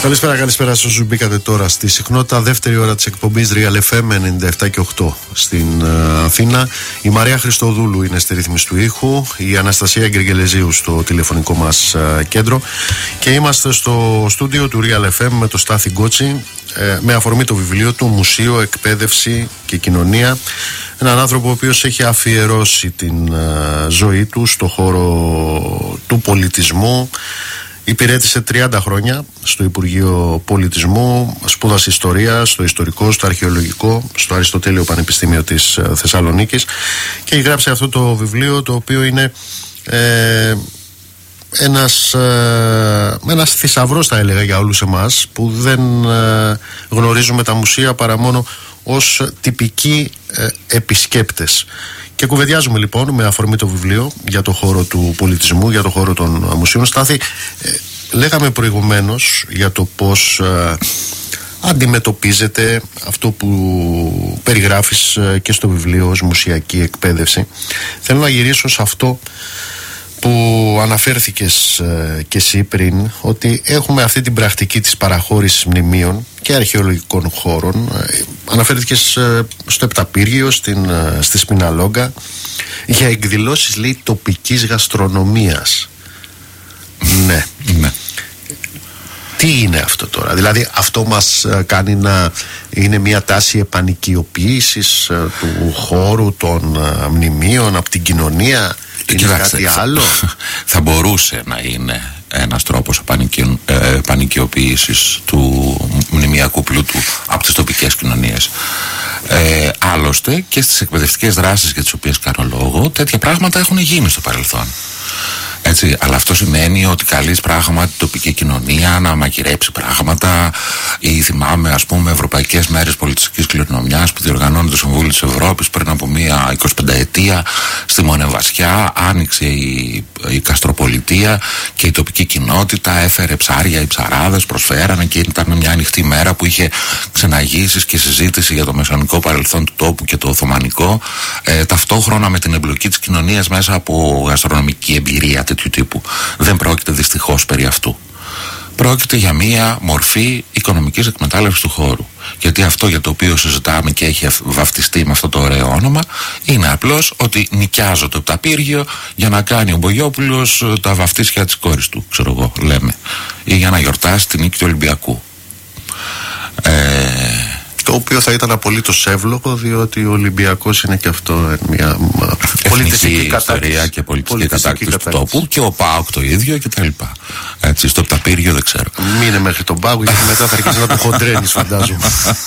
Καλησπέρα σε όσους μπήκατε τώρα στη συχνότητα. Δεύτερη ώρα της εκπομπής Real FM 97 και 8 στην Αθήνα. Η Μαρία Χριστοδούλου είναι στη ρύθμιση του ήχου, η Αναστασία Γκριγελεζίου στο τηλεφωνικό μας κέντρο, και είμαστε στο στούντιο του Real FM με το Στάθη Γκότσι, με αφορμή το βιβλίο του Μουσείο, Εκπαίδευση και Κοινωνία. Έναν άνθρωπο ο οποίος έχει αφιερώσει την ζωή του στο χώρο του πολιτισμού. Υπηρέτησε 30 χρόνια στο Υπουργείο Πολιτισμού, σπούδασε ιστορία στο ιστορικό, στο αρχαιολογικό, στο Αριστοτέλειο Πανεπιστήμιο της Θεσσαλονίκης, και γράψε αυτό το βιβλίο, το οποίο είναι ένας θησαυρός, θα έλεγα, για όλους εμάς που δεν γνωρίζουμε τα μουσεία παρά μόνο ως τυπικοί επισκέπτες. Και κουβεντιάζουμε λοιπόν με αφορμή το βιβλίο για το χώρο του πολιτισμού, για το χώρο των μουσείων. Στάθη, λέγαμε προηγουμένως για το πώς αντιμετωπίζεται αυτό που περιγράφεις και στο βιβλίο ως μουσιακή εκπαίδευση. Θέλω να γυρίσω σε αυτό που αναφέρθηκες και εσύ πριν, ότι έχουμε αυτή την πρακτική της παραχώρησης μνημείων και αρχαιολογικών χώρων. Αναφέρθηκες στο Επταπύργιο, στη Σπιναλόγκα, για εκδηλώσεις, λέει, τοπικής γαστρονομίας. Ναι. Τι είναι αυτό τώρα? Δηλαδή αυτό μας κάνει να είναι μια τάση επανοικιοποίησης του χώρου των μνημείων από την κοινωνία? Είναι κάτι άλλο? Θα μπορούσε να είναι ένας τρόπος επανοικιοποίησης του μνημιακού πλούτου από τις τοπικές κοινωνίες. Άλλωστε και στις εκπαιδευτικές δράσεις για τις οποίες κάνω λόγο, τέτοια πράγματα έχουν γίνει στο παρελθόν. Έτσι, αλλά αυτό σημαίνει ότι καλείς πράγματι την τοπική κοινωνία να μαγειρέψει πράγματα. Ή θυμάμαι, ας πούμε, Ευρωπαϊκές Μέρες Πολιτιστικής Κληρονομιάς που διοργανώνει το Συμβούλιο της Ευρώπης πριν από μία 25ετία στη Μονεβασιά. Άνοιξε η Καστροπολιτεία και η τοπική κοινότητα έφερε ψάρια, οι ψαράδες προσφέρανε, και ήταν μια ανοιχτή μέρα που είχε ξεναγήσεις και συζήτηση για το μεσαιωνικό παρελθόν του τόπου και το οθωμανικό, ταυτόχρονα με την εμπλοκή της κοινωνίας μέσα από γαστρονομική εμπειρία τέτοιου τύπου. Δεν πρόκειται δυστυχώς περί αυτού. Πρόκειται για μία μορφή οικονομικής εκμετάλλευσης του χώρου. Γιατί αυτό για το οποίο συζητάμε και έχει βαφτιστεί με αυτό το ωραίο όνομα είναι απλώς ότι νοικιάζω το Επταπύργιο για να κάνει ο Μπογιόπουλος τα βαφτίσια της κόρης του, ξέρω εγώ, λέμε, ή για να γιορτάσει την νίκη του Ολυμπιακού. Το οποίο θα ήταν απολύτως εύλογο, διότι ο Ολυμπιακός είναι και αυτό μια πολιτιστική ιστορία και πολιτιστική κατάκτηση του τόπου, και ο ΠΑΟΚ το ίδιο κτλ. Έτσι, στο Επταπύργιο δεν ξέρω. Μείνε μέχρι τον ΠΑΟΚ, γιατί μετά θα αρχίσει να το χοντρένεις, φαντάζομαι.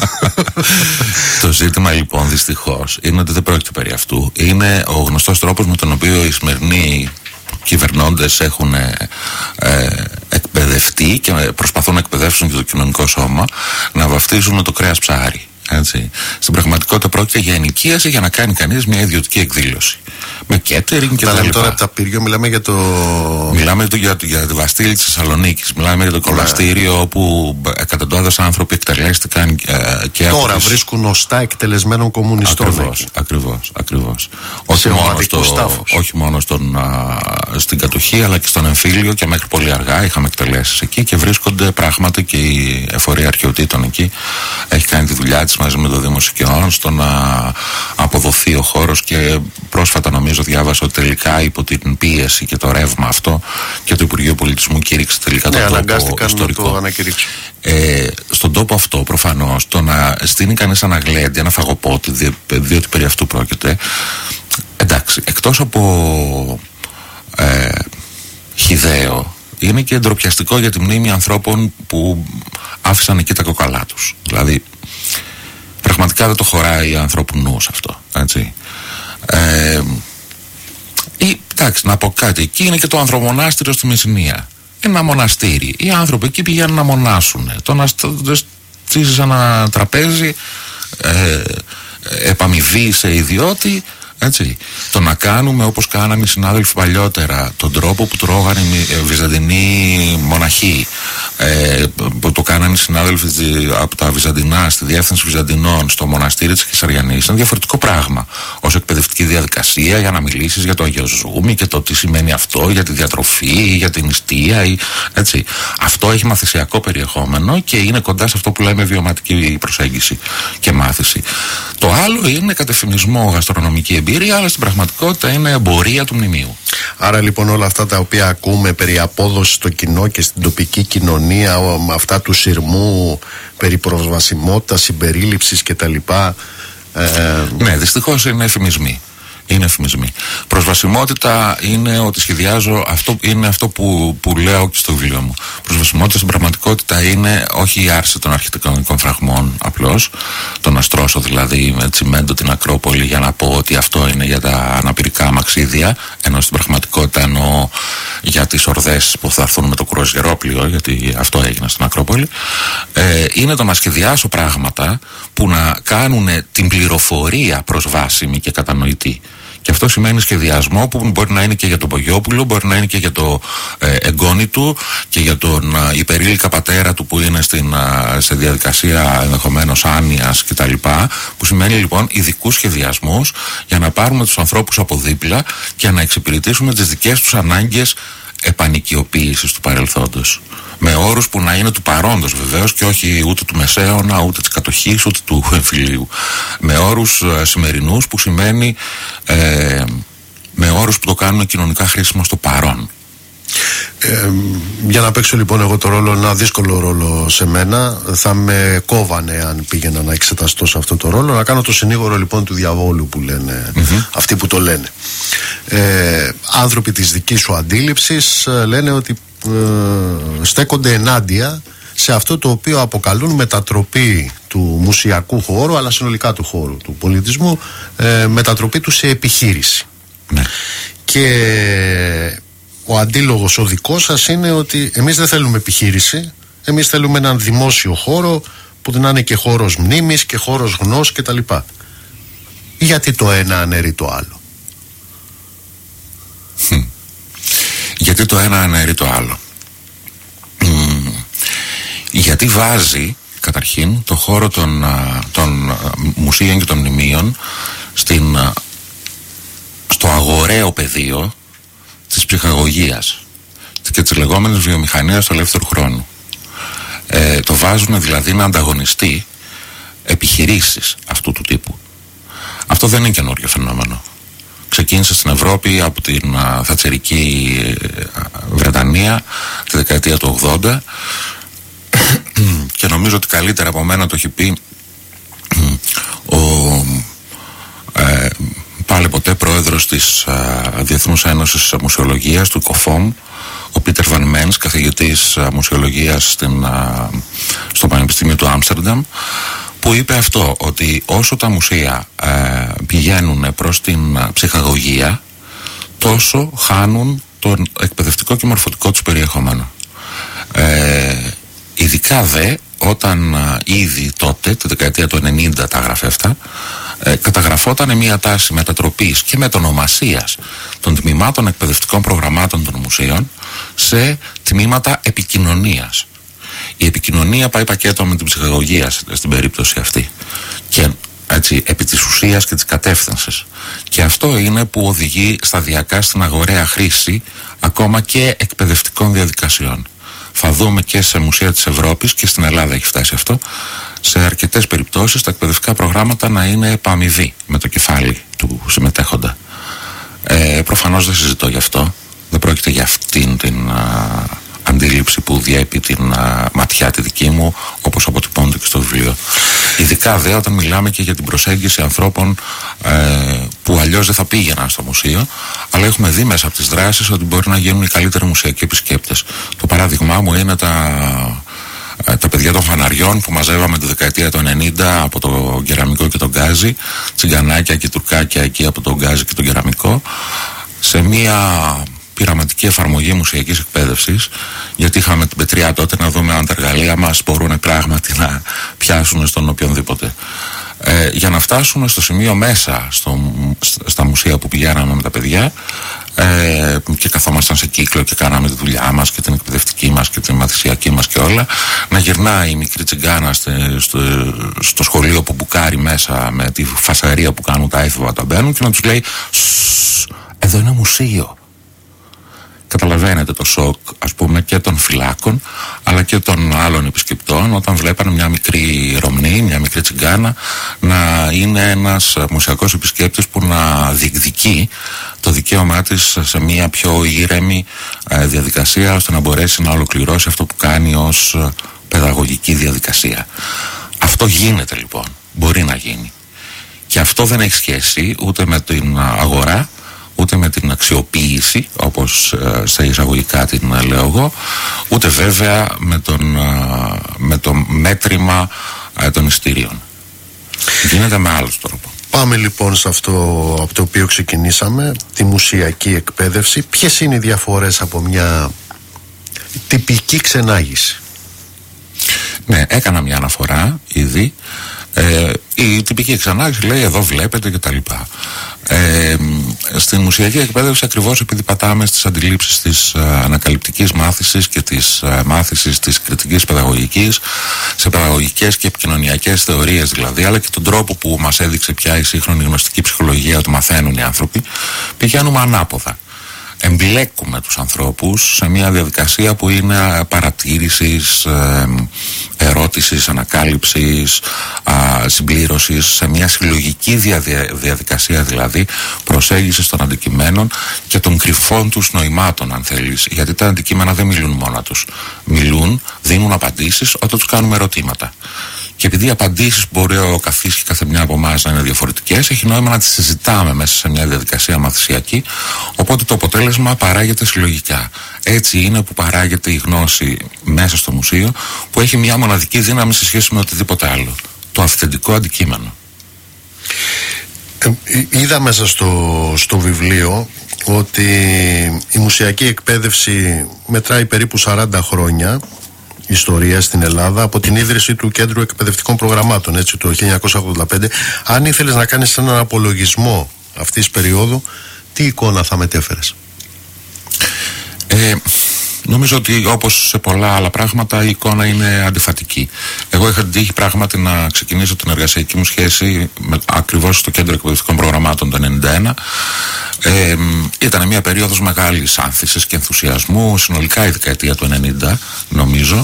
Το ζήτημα λοιπόν δυστυχώς είναι ότι δεν πρόκειται περί αυτού. Είναι ο γνωστός τρόπος με τον οποίο οι σημερινοί κυβερνώντες έχουν εκπαιδευτεί και προσπαθούν να εκπαιδεύσουν και το κοινωνικό σώμα να βαφτίζουν το κρέας ψάρι. Έτσι. Στην πραγματικότητα πρόκειται για ενοικίαση για να κάνει κανείς μια ιδιωτική εκδήλωση. Με catering και τα λοιπά. Τώρα από τα Πύργιο μιλάμε για το. Μιλάμε για τη Βαστίλη της Θεσσαλονίκης. Μιλάμε για το κολαστήριο όπου εκατοντάδες άνθρωποι εκτελέστηκαν και τώρα βρίσκουν οστά εκτελεσμένων κομμουνιστών. Ακριβώς. Όχι μόνο στην κατοχή, αλλά και στον εμφύλιο, και μέχρι πολύ αργά είχαμε εκτελέσεις εκεί, και βρίσκονται πράγματι και η εφορία αρχαιοτήτων εκεί. Έχει κάνει τη δουλειά της μαζί με το Δήμο Σικαιών στο να αποδοθεί ο χώρος, και πρόσφατα νομίζω διάβασα ότι τελικά υπό την πίεση και το ρεύμα αυτό και το Υπουργείο Πολιτισμού κήρυξε τελικά τον τόπο ιστορικό. Στον τόπο αυτό προφανώς το να στείνει κανείς ένα γλέντι, ένα φαγοπότη, διότι περί αυτού πρόκειται, εντάξει, εκτός από χυδαίο, είναι και ντροπιαστικό για τη μνήμη ανθρώπων που άφησαν εκεί τα κοκαλά τους. Δηλαδή πραγματικά δεν το χωράει ανθρώπου νους αυτό, έτσι. Εντάξει, να πω κάτι, εκεί είναι και το ανθρωμονάστηριο στη Μεσσηνία. Ένα μοναστήρι. Οι άνθρωποι εκεί πηγαίνουν να μονάσουν. Το να στήσεις ένα τραπέζι επαμοιβή σε ιδιώτη, έτσι. Το να κάνουμε όπως κάναμε οι συνάδελφοι παλιότερα, τον τρόπο που τρώγανε οι βυζαντινοί μοναχοί, που το κάνανε οι συνάδελφοι από τα Βυζαντινά στη Διεύθυνση Βυζαντινών στο μοναστήρι της Κεσαριανής είναι διαφορετικό πράγμα ως εκπαιδευτική διαδικασία για να μιλήσεις για το αγιοζούμι και το τι σημαίνει αυτό για τη διατροφή, για την νηστεία έτσι. Αυτό έχει μαθησιακό περιεχόμενο και είναι κοντά σε αυτό που λέμε βιωματική προσέγγιση και μάθηση. Το άλλο είναι κατευθυνισμό, γαστρονομική εμπειρία, αλλά στην πραγματικότητα είναι εμπορία του μνημείου. Άρα λοιπόν όλα αυτά τα οποία ακούμε περί απόδοση στο κοινό και στην τοπική κοινωνία, αυτά του σειρμού, περί προσβασιμότητας, συμπερίληψης κτλ. Ναι, δυστυχώς είναι εφημισμοί. Είναι εφημισμοί. Προσβασιμότητα είναι ότι σχεδιάζω, είναι αυτό που λέω και στο βιβλίο μου. Προσβασιμότητα στην πραγματικότητα είναι όχι η άρση των αρχιτεκτονικών φραγμών απλώς, το να στρώσω δηλαδή με τσιμέντο την Ακρόπολη για να πω ότι αυτό είναι για τα αναπηρικά αμαξίδια, ενώ στην πραγματικότητα εννοώ για τις ορδές που θα έρθουν με το κρουαζιερόπλοιο, γιατί αυτό έγινε στην Ακρόπολη. Είναι το να σχεδιάσω πράγματα που να κάνουν την πληροφορία προσβάσιμη και κατανοητή. Και αυτό σημαίνει σχεδιασμό που μπορεί να είναι και για τον Πογιόπουλο, μπορεί να είναι και για το εγγόνι του και για τον υπερήλικα πατέρα του που είναι σε διαδικασία ενδεχομένως άνοιας κτλ. Που σημαίνει λοιπόν ειδικούς σχεδιασμούς για να πάρουμε τους ανθρώπους από δίπλα και να εξυπηρετήσουμε τις δικές τους ανάγκες επανοικιοποίησης του παρελθόντος. Με όρους που να είναι του παρόντος βεβαίως και όχι ούτε του μεσαίωνα, ούτε της κατοχής, ούτε του εμφυλίου. Με όρους σημερινούς που σημαίνει με όρους που το κάνουν κοινωνικά χρήσιμο στο παρόν. Για να παίξω λοιπόν εγώ το ρόλο, ένα δύσκολο ρόλο σε μένα, θα με κόβανε αν πήγαινα να εξεταστώ σε αυτό το ρόλο, να κάνω το συνήγορο λοιπόν του διαβόλου που λένε αυτοί που το λένε. Άνθρωποι της δικής σου αντίληψης λένε ότι στέκονται ενάντια σε αυτό το οποίο αποκαλούν μετατροπή του μουσιακού χώρου, αλλά συνολικά του χώρου του πολιτισμού, μετατροπή του σε επιχείρηση. Ναι. Και ο αντίλογος ο δικός σας είναι ότι εμείς δεν θέλουμε επιχείρηση, εμείς θέλουμε έναν δημόσιο χώρο που να είναι και χώρος μνήμης και χώρος γνώσης κτλ. Γιατί το ένα αναιρεί το άλλο? Γιατί το ένα αναιρεί το άλλο? Γιατί βάζει καταρχήν το χώρο των μουσείων και των μνημείων στο αγοραίο πεδίο της ψυχαγωγίας και της λεγόμενης βιομηχανίας του ελεύθερου χρόνου. Το βάζουν δηλαδή να ανταγωνιστεί επιχειρήσεις αυτού του τύπου. Αυτό δεν είναι καινούριο φαινόμενο. Ξεκίνησε στην Ευρώπη από την θατσερική Βρετανία τη δεκαετία του 80 και νομίζω ότι καλύτερα από μένα το έχει πει πάλι ποτέ πρόεδρος της Διεθνούς Ένωσης Μουσεολογίας, του ΚΟΦΟΜ, ο Πίτερ Βαν Μένς, καθηγητής μουσεολογίας στο Πανεπιστήμιο του Άμστερνταμ, που είπε αυτό, ότι όσο τα μουσεία πηγαίνουν προς την ψυχαγωγία, τόσο χάνουν το εκπαιδευτικό και μορφωτικό τους περιεχόμενο. Ειδικά δε όταν ήδη τότε, τη δεκαετία του 90 τα γραφεύτα, καταγραφόταν μια τάση μετατροπής και μετονομασίας των τμήματων εκπαιδευτικών προγραμμάτων των μουσείων σε τμήματα επικοινωνίας. Η επικοινωνία πάει πακέτο με την ψυχαγωγία στην περίπτωση αυτή και έτσι επί της ουσίας και της κατεύθυνσης, και αυτό είναι που οδηγεί σταδιακά στην αγοραία χρήση ακόμα και εκπαιδευτικών διαδικασιών. Θα δούμε και σε μουσεία της Ευρώπης, και στην Ελλάδα έχει φτάσει αυτό, σε αρκετές περιπτώσεις τα εκπαιδευτικά προγράμματα να είναι επαμοιβή με το κεφάλι του συμμετέχοντα. Προφανώς δεν συζητώ γι' αυτό, δεν πρόκειται για αυτήν την αντίληψη που διέπει την ματιά τη δική μου, όπως αποτυπώνεται και στο βιβλίο. Ειδικά δε όταν μιλάμε και για την προσέγγιση ανθρώπων που αλλιώς δεν θα πήγαιναν στο μουσείο, αλλά έχουμε δει μέσα από τις δράσεις ότι μπορεί να γίνουν οι καλύτεροι μουσιακοί επισκέπτες. Το παράδειγμά μου είναι τα παιδιά των φαναριών που μαζεύαμε τη δεκαετία του 90 από το κεραμικό και τον γκάζι, τσιγκανάκια και τουρκάκια εκεί από τον γκάζι και τον κεραμικό, σε μία πειραματική εφαρμογή μουσιακής εκπαίδευσης, γιατί είχαμε την πετριά τότε να δούμε αν τα εργαλεία μας μπορούν πράγματι να πιάσουν στον οποιονδήποτε. Για να φτάσουμε στο σημείο μέσα στα μουσεία που πηγαίναμε με τα παιδιά, και καθόμασταν σε κύκλο και κάναμε τη δουλειά μας και την εκπαιδευτική μας και την μαθησιακή μας και όλα, να γυρνάει η μικρή τσιγκάνα στο σχολείο που μπουκάρει μέσα με τη φασαρία που κάνουν τα έφηβα όταν μπαίνουν και να τους λέει εδώ είναι μουσείο. Καταλαβαίνετε το σοκ, ας πούμε, και των φυλάκων αλλά και των άλλων επισκεπτών όταν βλέπανε μια μικρή Ρωμνή, μια μικρή τσιγκάνα να είναι ένας μουσιακός επισκέπτης που να διεκδικεί το δικαίωμά της σε μια πιο ήρεμη διαδικασία ώστε να μπορέσει να ολοκληρώσει αυτό που κάνει ως παιδαγωγική διαδικασία. Αυτό γίνεται λοιπόν, μπορεί να γίνει, και αυτό δεν έχει σχέση ούτε με την αγορά ούτε με την αξιοποίηση, όπως στα εισαγωγικά την λέω εγώ, ούτε βέβαια με το μέτρημα των εισιτήριων. Γίνεται με άλλο τρόπο. Πάμε λοιπόν σε αυτό από το οποίο ξεκινήσαμε, τη μουσιακή εκπαίδευση. Ποιες είναι οι διαφορές από μια τυπική ξενάγηση? Ναι, έκανα μια αναφορά ήδη. Η τυπική εξανάγκη λέει εδώ βλέπετε κτλ. Στην μουσιακή εκπαίδευση, ακριβώς επειδή πατάμε στις αντιλήψεις της ανακαλυπτικής μάθησης και της μάθησης της κριτικής παιδαγωγικής, σε παιδαγωγικές και επικοινωνιακές θεωρίες δηλαδή, αλλά και τον τρόπο που μας έδειξε πια η σύγχρονη γνωστική ψυχολογία ότι μαθαίνουν οι άνθρωποι, πηγαίνουμε ανάποδα. Εμπλέκουμε τους ανθρώπους σε μια διαδικασία που είναι παρατήρησης, ερώτησης, ανακάλυψης, συμπλήρωσης, σε μια συλλογική διαδικασία δηλαδή προσέγγισης των αντικειμένων και των κρυφών τους νοημάτων, αν θέλεις, γιατί τα αντικείμενα δεν μιλούν μόνα τους, μιλούν, δίνουν απαντήσεις όταν τους κάνουμε ερωτήματα. Και επειδή οι απαντήσεις μπορεί ο καθής και κάθε μια από εμάς να είναι διαφορετικές, έχει νόημα να τις συζητάμε μέσα σε μια διαδικασία μαθησιακή, οπότε το αποτέλεσμα παράγεται συλλογικά. Έτσι είναι που παράγεται η γνώση μέσα στο μουσείο, που έχει μια μοναδική δύναμη σε σχέση με οτιδήποτε άλλο. Το αυθεντικό αντικείμενο. Είδα μέσα στο βιβλίο ότι η μουσιακή εκπαίδευση μετράει περίπου 40 χρόνια ιστορία στην Ελλάδα από την ίδρυση του Κέντρου Εκπαιδευτικών Προγραμμάτων, έτσι, το 1985. Αν ήθελες να κάνεις έναν απολογισμό αυτής της περίοδου, τι εικόνα θα μετέφερες? Νομίζω ότι όπως σε πολλά άλλα πράγματα η εικόνα είναι αντιφατική. Εγώ είχα την τύχη πράγματι να ξεκινήσω την εργασιακή μου σχέση ακριβώς στο Κέντρο Εκπαιδευτικών Προγραμμάτων το 1991. Ήταν μια περίοδος μεγάλης άνθησης και ενθουσιασμού, συνολικά η δεκαετία του 1990 νομίζω.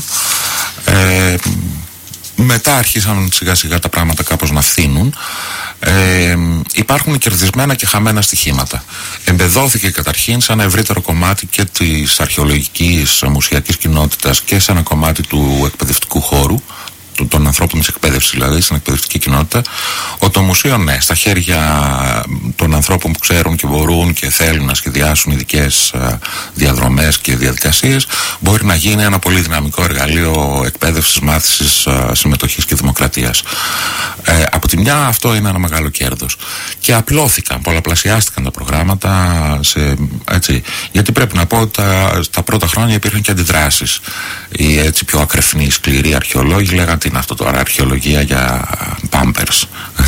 Μετά άρχισαν σιγά σιγά τα πράγματα κάπως να φθήνουν. Υπάρχουν κερδισμένα και χαμένα στοιχήματα. Εμπεδώθηκε καταρχήν σε ένα ευρύτερο κομμάτι και της αρχαιολογικής μουσιακής κοινότητας και σε ένα κομμάτι του εκπαιδευτικού χώρου, των ανθρώπων της εκπαίδευσης δηλαδή, στην εκπαιδευτική κοινότητα, ότι το μουσείο, ναι, στα χέρια των ανθρώπων που ξέρουν και μπορούν και θέλουν να σχεδιάσουν ειδικές διαδρομές και διαδικασίες, μπορεί να γίνει ένα πολύ δυναμικό εργαλείο εκπαίδευσης, μάθησης, συμμετοχής και δημοκρατίας. Από τη μια αυτό είναι ένα μεγάλο κέρδος. Και απλώθηκαν, πολλαπλασιάστηκαν τα προγράμματα, έτσι, γιατί πρέπει να πω ότι τα πρώτα χρόνια υπήρχαν και αντιδράσεις. Οι έτσι πιο ακρεφνοί, σκληροί αρχαιολόγοι λέγανε τι είναι αυτό τώρα, αρχαιολογία για πάμπερς.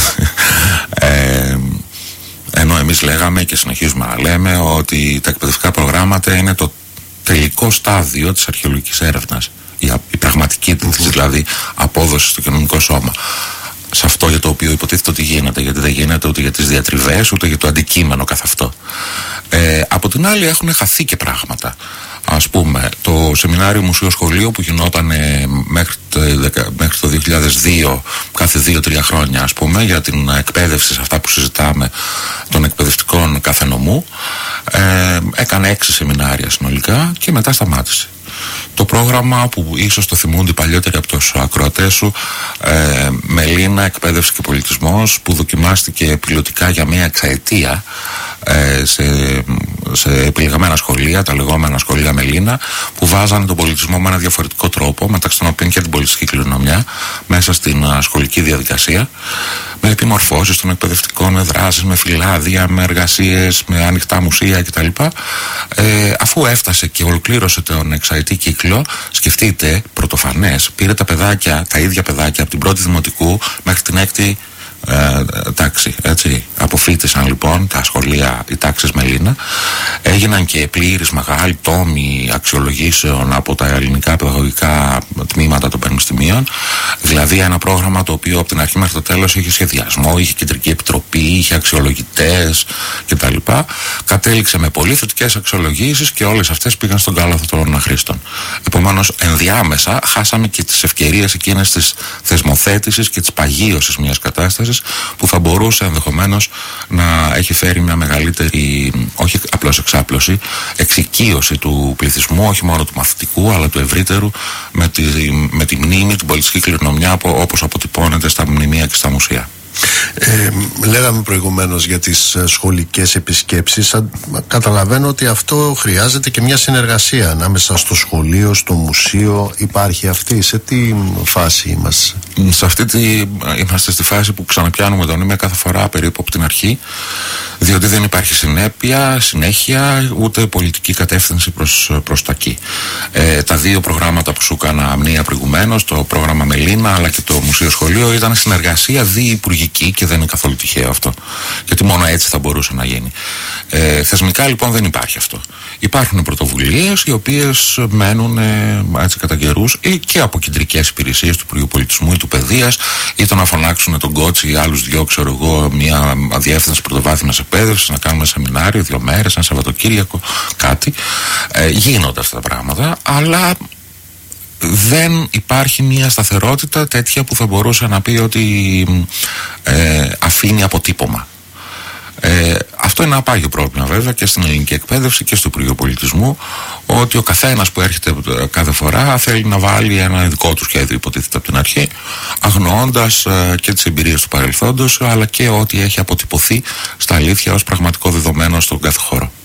Ενώ εμείς λέγαμε και συνεχίζουμε να λέμε ότι τα εκπαιδευτικά προγράμματα είναι το τελικό στάδιο της αρχαιολογικής έρευνας, η πραγματική δηλαδή απόδοση στο κοινωνικό σώμα, σε αυτό για το οποίο υποτίθεται ότι γίνεται, γιατί δεν γίνεται ούτε για τις διατριβές ούτε για το αντικείμενο καθ' αυτό. Από την άλλη έχουν χαθεί και πράγματα. Ας πούμε, το σεμινάριο Μουσείο Σχολείο που γινόταν μέχρι το 2002, κάθε 2-3 χρόνια ας πούμε, για την εκπαίδευση σε αυτά που συζητάμε των εκπαιδευτικών κάθε νομού, έκανε 6 σεμινάρια συνολικά και μετά σταμάτησε. Το πρόγραμμα που ίσως το θυμούνται παλιότεροι από τους ακροατές σου, Μελίνα, εκπαίδευση και πολιτισμός, που δοκιμάστηκε πιλωτικά για μια εξαετία σε επιλεγμένα σχολεία, τα λεγόμενα σχολεία Μελίνα, που βάζανε τον πολιτισμό με ένα διαφορετικό τρόπο, μεταξύ των οποίων και την πολιτιστική κληρονομιά, μέσα στην σχολική διαδικασία, με επιμορφώσεις των εκπαιδευτικών, με δράσεις, με φυλάδια, με εργασίες, με ανοιχτά μουσεία κτλ. Αφού έφτασε και ολοκλήρωσε τον εξαετή κύκλο, σκεφτείτε, πρωτοφανές, πήρε τα ίδια παιδάκια από την πρώτη δημοτικού μέχρι την έκτη τάξη, έτσι. Αποφύτησαν λοιπόν τα σχολεία, οι τάξεις Μελίνα, έγιναν και πλήρεις μεγάλοι τόμοι αξιολογήσεων από τα ελληνικά παιδαγωγικά τμήματα των πανεπιστημίων, δηλαδή ένα πρόγραμμα το οποίο από την αρχή μέχρι το τέλος είχε σχεδιασμό, είχε κεντρική επιτροπή, είχε αξιολογητές κτλ. Κατέληξε με πολύ θετικές αξιολογήσεις και όλες αυτές πήγαν στον κάλαθο των αχρήστων. Επομένως, ενδιάμεσα χάσαμε και τις ευκαιρίες εκείνες της θεσμοθέτησης και της παγίωσης μιας κατάστασης που θα μπορούσε ενδεχομένως να έχει φέρει μια μεγαλύτερη, όχι απλώς εξάπλωση, εξοικείωση του πληθυσμού, όχι μόνο του μαθητικού αλλά του ευρύτερου με τη μνήμη, την πολιτιστική κληρονομιά όπως αποτυπώνεται στα μνημεία και στα μουσεία. Λέγαμε προηγουμένως για τις σχολικές επισκέψεις. Καταλαβαίνω ότι αυτό χρειάζεται και μια συνεργασία ανάμεσα στο σχολείο, στο μουσείο. Υπάρχει αυτή? Σε τι φάση είμαστε? Είμαστε στη φάση που ξαναπιάνουμε τον ήμια κάθε φορά περίπου από την αρχή, διότι δεν υπάρχει συνέχεια, ούτε πολιτική κατεύθυνση προς τα εκεί. Τα δύο προγράμματα που σου έκανα αμνία προηγουμένως, το πρόγραμμα Μελίνα αλλά και το Μουσείο Σχολείο, ήταν συνεργασία διυπουργική και δεν είναι καθόλου τυχαίο αυτό, γιατί μόνο έτσι θα μπορούσε να γίνει. Θεσμικά λοιπόν δεν υπάρχει αυτό. Υπάρχουν πρωτοβουλίες οι οποίες μένουν έτσι κατά καιρούς και από κεντρικές υπηρεσίες του Υπουργείου Πολιτισμού ή του Παιδείας, ή το να φωνάξουν τον Κότσι ή άλλους δυο, ξέρω εγώ, μια διεύθυνση πρωτοβάθμιας εκπαίδευσης, να κάνουμε σεμινάριο 2 μέρες, ένα Σαββατοκύριακο, κάτι. Γίνονται αυτά τα πράγματα, αλλά δεν υπάρχει μια σταθερότητα τέτοια που θα μπορούσε να πει ότι αφήνει αποτύπωμα. Αυτό είναι ένα πάγιο πρόβλημα βέβαια και στην ελληνική εκπαίδευση και στο Υπουργείο Πολιτισμού, ότι ο καθένας που έρχεται κάθε φορά θέλει να βάλει ένα δικό του σχέδιο, υποτίθεται από την αρχή, αγνοώντας και τις εμπειρίες του παρελθόντος αλλά και ό,τι έχει αποτυπωθεί στα αλήθεια ως πραγματικό δεδομένο στον κάθε χώρο.